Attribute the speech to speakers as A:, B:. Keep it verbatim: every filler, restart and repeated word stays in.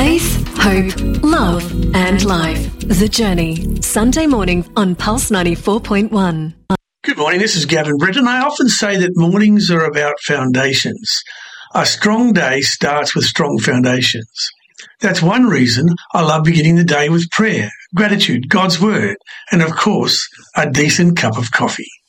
A: Faith, hope, love and life. The Journey. Sunday morning on Pulse ninety-four point one.
B: Good morning, this is Gavin Britton. I often say that mornings are about foundations. A strong day starts with strong foundations. That's one reason I love beginning the day with prayer, gratitude, God's Word, and of course, a decent cup of coffee.